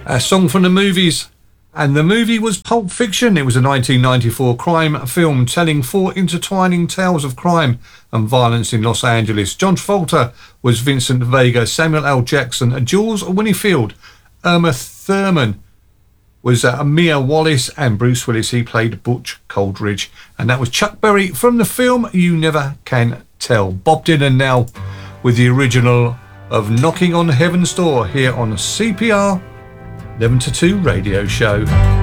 A song from the movies. And the movie was Pulp Fiction. It was a 1994 crime film telling 4 intertwining tales of crime and violence in Los Angeles. John Travolta was Vincent Vega, Samuel L. Jackson, Jules Winfield, Irma Thurman was Mia Wallace, and Bruce Willis, he played Butch Coldridge. And that was Chuck Berry from the film You Never Can Tell. Bob Dylan now with the original of Knocking on Heaven's Door here on CPR 11 to 2 radio show.